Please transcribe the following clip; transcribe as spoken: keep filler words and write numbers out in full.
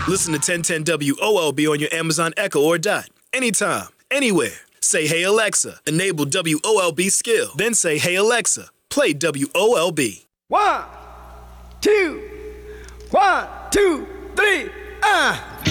Listen to ten ten W O L B on your Amazon Echo or Dot. Anytime, anywhere. Say, hey Alexa, enable W O L B skill. Then say, hey Alexa, play W O L B. One, two, one, two, three, ah.